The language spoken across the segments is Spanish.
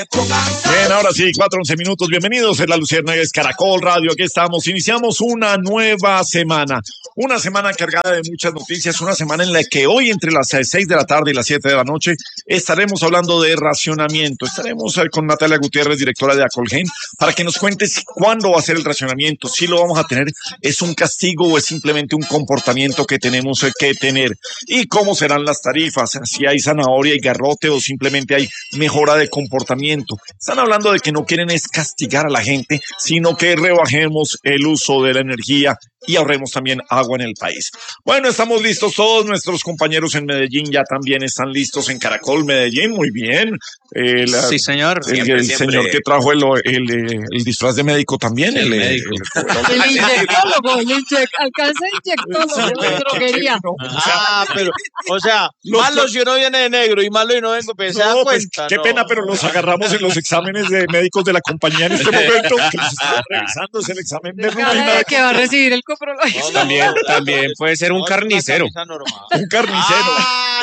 Bien, ahora sí, 4:11. Bienvenidos en La Luciérnaga, es Caracol Radio. Aquí estamos. Iniciamos una nueva semana. Una semana cargada de muchas noticias. Una semana en la que hoy, entre las 6 de la tarde y las 7 de la noche, estaremos hablando de racionamiento. Estaremos con Natalia Gutiérrez, directora de Acolgen, para que nos cuentes cuándo va a ser el racionamiento. Si lo vamos a tener, ¿es un castigo o es simplemente un comportamiento que tenemos que tener? ¿Y cómo serán las tarifas? Si hay zanahoria y garrote o simplemente hay mejora de comportamiento. Están hablando de que no quieren es castigar a la gente, sino que rebajemos el uso de la energía y ahorremos también agua en el país. Bueno, estamos listos. Todos nuestros compañeros en Medellín ya también están listos en Caracol Medellín. Muy bien. Sí, señor. El señor que trajo el disfraz de médico también. El médico. El inyectólogo, alcanza inyectólogo de droguería. Pero, malo si uno viene de negro y malo y no vengo, pues se da cuenta. Qué pena, pero los agarramos en los exámenes de médicos de la compañía en este momento, que los están revisando, es el examen de rutina. Que va a recibir el También puede ser un carnicero. Un carnicero.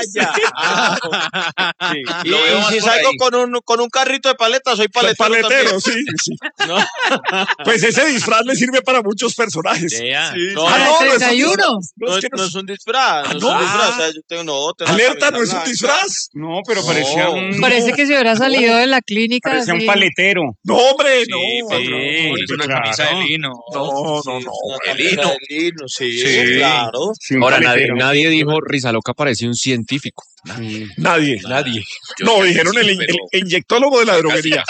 Sí. Y si salgo con un carrito de paletas, soy paletero. Sí. ¿No? Pues ese disfraz le sirve para muchos personajes. Sí. Para el 31. No es un disfraz. Alerta, no es un disfraz. No, pero parecía un... Parece que se hubiera salido de la clínica. Parecía un paletero. No, hombre, no. Es una camisa de lino. No. El lino, sí, claro. Ahora nadie dijo Rizaloca parecía un científico. Nadie. No, dijeron el inyectólogo de la droguería.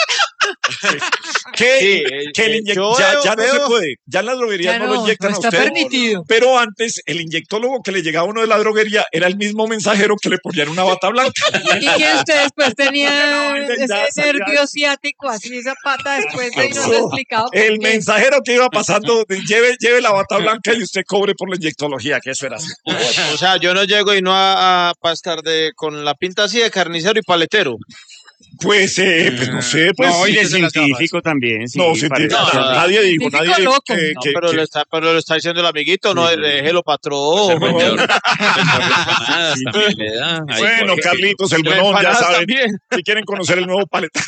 Ya no se puede. Ya en la droguería no lo inyectan a usted. Está permitido. Pero antes, el inyectólogo que le llegaba a uno de la droguería era el mismo mensajero que le ponían una bata blanca. Y que usted después tenía ese nervio ciático, así esa pata después de irnos explicado. El mensajero que iba pasando, lleve la bata blanca y usted cobre por la inyectología, que eso era así. O sea, yo no llego y no a pastar con la pinta así de carnicero y paletero. Pues no sé, pues. No, y de científico también. Sí, no, nadie dijo que. Pero lo está diciendo el amiguito, no, déjelo, patrón. Bueno, Carlitos, el buenón, ya saben. Si quieren conocer el nuevo paletero.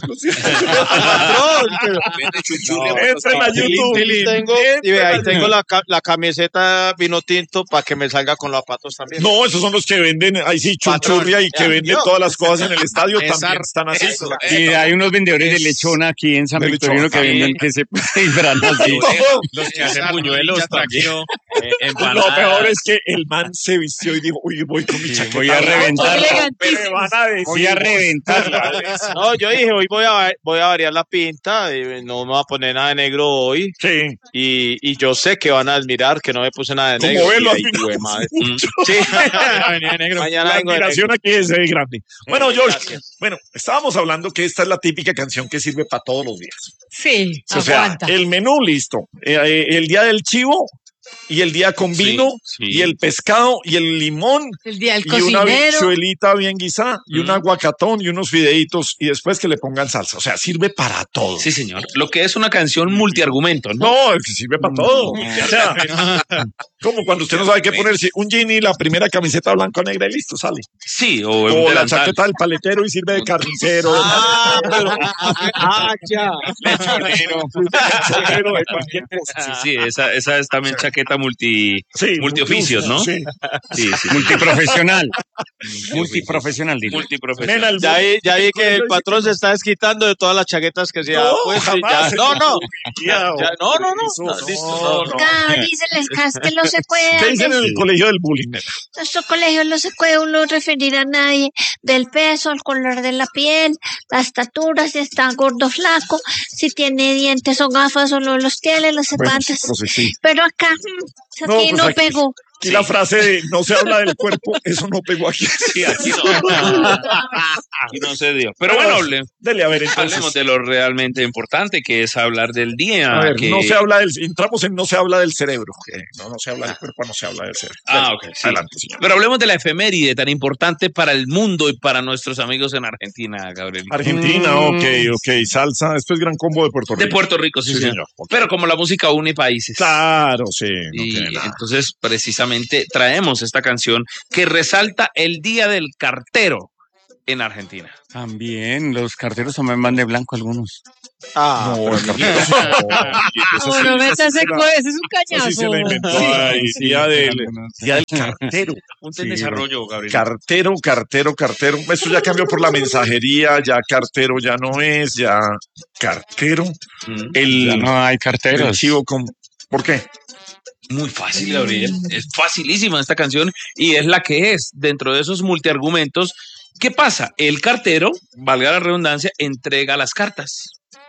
Entren a YouTube. Ahí tengo la camiseta vino tinto para que me salga con los zapatos también. No, esos son los que venden, ahí sí, chunchurria y que venden todas las cosas en el estadio también. Están así. Y hay unos vendedores de lechona aquí en San Victorino que venden que se disfrazan así. Los que hacen buñuelos también. Lo peor es que el man se vistió y dijo, uy, voy con mi chaqueta. Voy a reventarla. Voy a reventarla. No, yo dije, hoy voy a variar la pinta. No me voy a poner nada de negro hoy. Sí. Y yo sé que van a admirar que no me puse nada de negro. Sí. La admiración aquí es grande. Bueno, George, estábamos hablando que esta es la típica canción que sirve para todos los días. Sí, o sea, aguanta. El menú listo. El día del chivo y el día con vino y el pescado y el limón. El día del y cocinero. Una bichuelita bien guisada y un aguacatón y unos fideitos y después que le pongan salsa. O sea, sirve para todo. Sí, señor. Lo que es una canción multiargumento, ¿no? No, es que sirve para todo. O sea, como cuando usted no sabe qué ponerse un jean y la primera camiseta blanca o negra y listo, sale. Sí, o la chaqueta del paletero y sirve de carnicero. Ya. Lechonero de cualquier cosa. Sí, esa es también chaqueta multioficios, ¿no? Sí. Multiprofesional. Multiprofesional. Ya vi que el patrón se está desquitando de todas las chaquetas que se ha puesto. No. Gabriel, se les casque, no se puede. ¿Qué dicen en el colegio del bullying? Nuestro colegio no se puede uno referir a nadie del peso, el color de la piel, la estatura, si está gordo o flaco, si tiene dientes o gafas o no los tiene, los zapatos. Pero acá, aquí no pegó. Y la frase de no se habla del cuerpo, eso no pegó aquí. Sí, aquí no. Aquí no se dio. Pero bueno, hablemos de lo realmente importante, que es hablar del día. A ver, entramos en no se habla del cerebro. No se habla del cuerpo, no se habla del cerebro. Ok. Sí. Adelante, señor. Pero hablemos de la efeméride tan importante para el mundo y para nuestros amigos en Argentina, Gabriel. Argentina, ok. Salsa, esto es Gran Combo de Puerto Rico. De Puerto Rico, sí, señor. Okay. Pero como la música une países. Claro, sí. Y entonces, precisamente, traemos esta canción que resalta el Día del Cartero. en Argentina. También, los carteros también van de blanco algunos. No, No metas ese es un cañazo. Sí se la inventó ahí, día del cartero. Un desarrollo, Gabriel. Cartero. Eso ya cambió por la mensajería, ya cartero ya no es, ya cartero. Ya no hay carteros. El chivo ¿por qué? Muy fácil, Gabriel. Es facilísima esta canción y es la que es. Dentro de esos multiargumentos, ¿qué pasa? El cartero, valga la redundancia, entrega las cartas.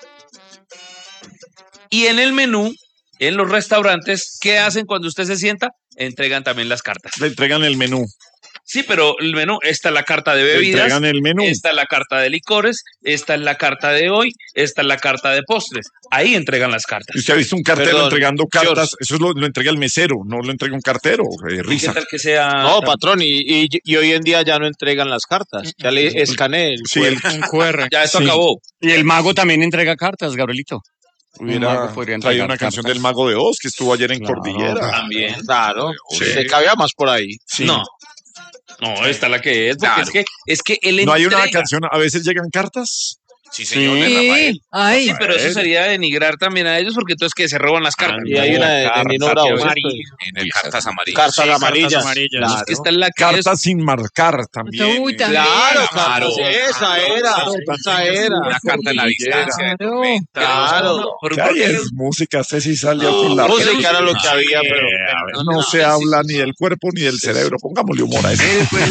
Y en el menú, en los restaurantes, ¿qué hacen cuando usted se sienta? Entregan también las cartas. Le entregan el menú. Sí, pero el menú, esta es la carta de bebidas, entregan el menú. Esta es la carta de licores, esta es la carta de hoy, esta es la carta de postres. Ahí entregan las cartas. ¿Y usted ha visto un cartero entregando cartas? Eso lo entrega el mesero, no lo entrega un cartero. Risa. ¿Qué tal que sea? No, patrón, y hoy en día ya no entregan las cartas. Ya le escanee el QR. Ya esto acabó. Y el mago también entrega cartas, Gabrielito. Hubiera traído una canción del Mago de Oz que estuvo ayer en Cordillera. También. Claro, Sí. se cabía más por ahí. Sí. No, esta es la que es. Porque es que él ¿No hay una entrega. canción, a veces llegan cartas? Sí, señor, de Sí. Rafael. Ay. Sí, pero eso sería denigrar también a ellos porque entonces que se roban las cartas. Y hay una de Nino Bravo. En el cartas amarillas. Cartas Sí, amarillas. Claro. Es que esta es la que Cartas sin marcar también. Uy, también. Claro, esa era. una carta en la distancia. Claro. ¿Qué hay? Es música, Ceci sale aquí en la Música era lo que había, pero no se habla ni del cuerpo ni del cerebro. Pongámosle humor a eso.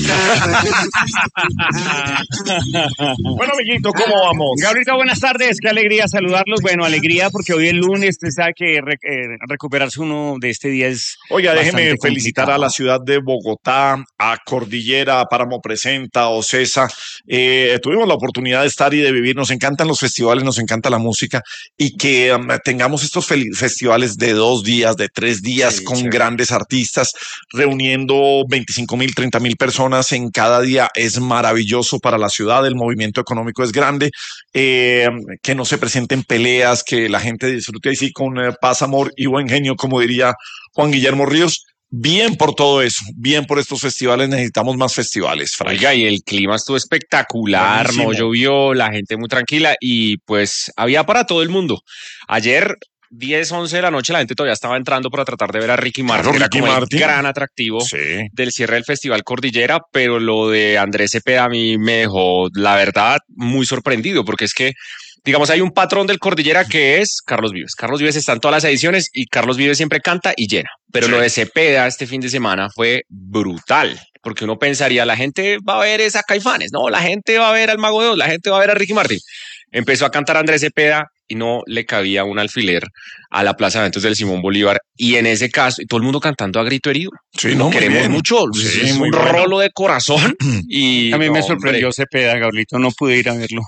Bueno, amiguito, ¿cómo vamos? Gabrielito, buenas tardes, qué alegría saludarlos. Bueno, alegría porque hoy es lunes, usted sabe que recuperarse uno de este día es. Oiga, déjeme bastante felicitar a la ciudad de Bogotá, a Cordillera, a Páramo Presenta, a Ocesa. Tuvimos la oportunidad de estar y de vivir. Nos encantan los festivales, nos encanta la música y que tengamos estos festivales de 2 días, de 3 días con grandes artistas, reuniendo 25,000, 30,000 personas en cada día. Es maravilloso para la ciudad, el movimiento económico es grande. Que no se presenten peleas, que la gente disfrute así con paz, amor y buen genio, como diría Juan Guillermo Ríos. Bien por todo eso, bien por estos festivales, necesitamos más festivales, Fray. Oiga, y el clima estuvo espectacular, Buenísimo. no llovió, la gente muy tranquila y pues había para todo el mundo. Ayer 10, 11 de la noche la gente todavía estaba entrando para tratar de ver a Ricky Martin, Claro, era Ricky como Martin. el gran atractivo Sí. del cierre del Festival Cordillera, pero lo de Andrés Cepeda a mí me dejó, la verdad, muy sorprendido, porque es que, digamos, hay un patrón del Cordillera que es Carlos Vives. Carlos Vives está en todas las ediciones y Carlos Vives siempre canta y llena, pero lo de Cepeda este fin de semana fue brutal. Porque uno pensaría, la gente va a ver a Caifanes, no, la gente va a ver al Mago de Oz, la gente va a ver a Ricky Martin. Empezó a cantar Andrés Cepeda y no le cabía un alfiler a la Plaza de Eventos del Simón Bolívar. Y en ese caso, y todo el mundo cantando a grito herido. Sí, no, muy Queremos bien. mucho. Sí, es muy un bueno. rolo de corazón. Y A mí no, me hombre. sorprendió Cepeda, Gabrielito, no pude ir a verlo.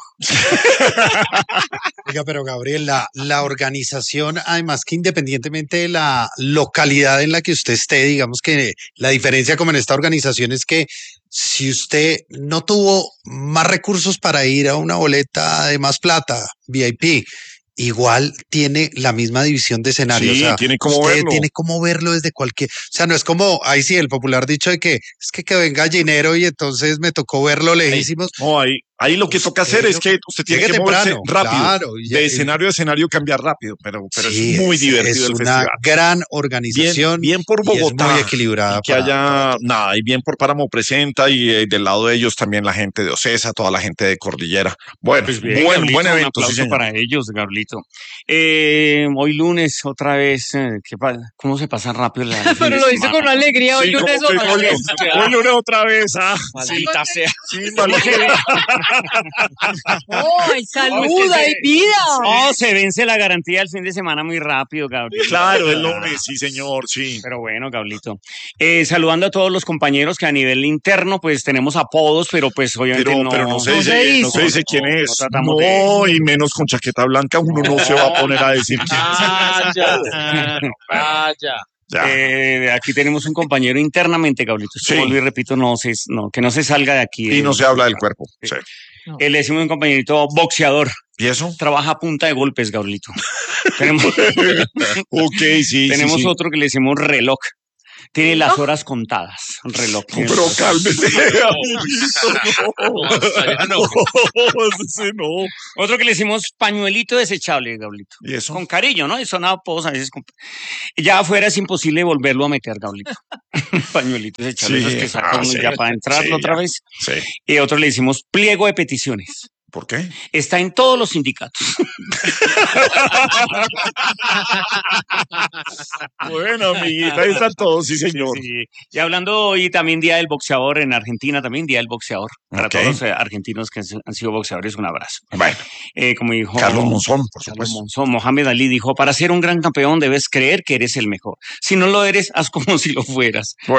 Oiga, pero Gabriel, la organización, además que independientemente de la localidad en la que usted esté, digamos que la diferencia como en esta organización es que si usted no tuvo más recursos para ir a una boleta de más plata, VIP, igual tiene la misma división de escenario. Sí, o sea, tiene cómo usted verlo. tiene cómo verlo desde cualquier. O sea, no es como, ahí sí, el popular dicho de que es que venga gallinero y entonces me tocó verlo lejísimos. No, ahí lo que toca hacer es que usted tiene llegue que moverse temprano, rápido. claro, De escenario a escenario cambiar rápido, pero Sí, es muy divertido es el una festival. gran organización. Bien por y es Bogotá. muy equilibrada. Y que haya nada, y bien por Páramo Presenta y del lado de ellos también la gente de Ocesa, toda la gente de Cordillera. Bueno, Pues bien, buen Gabrielito, un evento, sí, aplauso señor. para ellos, Gabrielito. Hoy lunes, otra vez, ¿cómo se pasa rápido la Pero lo hizo con una alegría. Hoy Sí, lunes como que otra vez. hoy lunes otra vez, Maldita sea. sí, maldita. ¡Ay, salud, hay vida! Oh, se vence la garantía del fin de semana muy rápido, Gabriel. Claro, el lunes, sí, señor, sí. Pero bueno, Gabrielito. Saludando a todos los compañeros que a nivel interno, pues tenemos apodos, pero pues obviamente Pero no se no dice, se dice. no se dice quién No es. tratamos No, y menos con chaqueta blanca, uno no se va a poner a decir quién es. Vaya. Aquí tenemos un compañero internamente, Gabrielito. Sí. Vuelvo y repito, que no se salga de aquí. Y no se habla del cuerpo. Sí. Él es un compañerito boxeador. ¿Y eso? Trabaja a punta de golpes, Gabrielito. tenemos Ok, sí. tenemos sí. otro que le decimos reloj. Tiene las horas contadas, el reloj. Pero cálmese, No, hasta allá no. ese no. Otro que le hicimos pañuelito desechable, Gablito. ¿Y eso? Con cariño, ¿no? Y sonaba a veces. Ya afuera es imposible volverlo a meter, Gablito. Pañuelito desechable, Sí, esos que saca uno sí. ya para entrarlo Sí, otra ya. vez. Sí. Y otro le hicimos pliego de peticiones. ¿Por qué? Está en todos los sindicatos. Bueno, amiguita, ahí están todos, sí, señor. Sí. Y hablando hoy también Día del Boxeador en Argentina, también Día del Boxeador. Para Ok. todos los argentinos que han sido boxeadores, un abrazo. Bueno, Como dijo Carlos Monzón, por Carlos supuesto. Monzón, Mohamed Ali dijo, para ser un gran campeón debes creer que eres el mejor. Si no lo eres, haz como si lo fueras.